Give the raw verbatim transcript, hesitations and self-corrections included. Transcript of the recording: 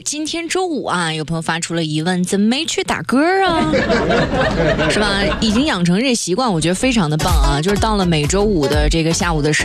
今天周五啊，有朋友发出了疑问，怎么没去打歌啊？是吧？已经养成这习惯，我觉得非常的棒啊！就是到了每周五的这个下午的时